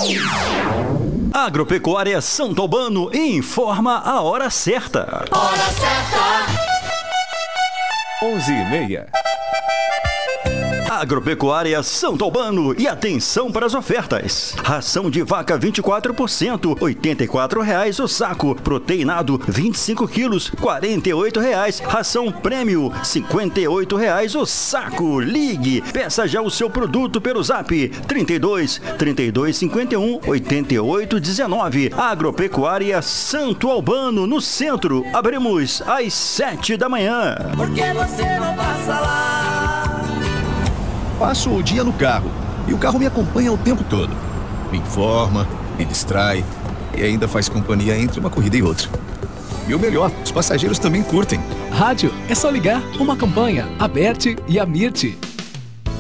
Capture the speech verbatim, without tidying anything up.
Agropecuária Santo Albano informa a hora certa. Hora certa. onze e meia. Agropecuária Santo Albano, e atenção para as ofertas. Ração de vaca vinte e quatro por cento, oitenta e quatro reais o saco. Proteinado vinte e cinco quilos, quarenta e oito reais. Ração prêmio cinquenta e oito reais o saco. Ligue, peça já o seu produto pelo Zap trinta e dois, trinta e dois, cinquenta e um, oitenta e oito, dezenove. Agropecuária Santo Albano, no centro. Abrimos às sete da manhã. Por que você não passa lá? Passo o dia no carro e o carro me acompanha o tempo todo. Me informa, me distrai e ainda faz companhia entre uma corrida e outra. E o melhor, os passageiros também curtem. Rádio, é só ligar. Uma campanha, a Bert e a Mirti.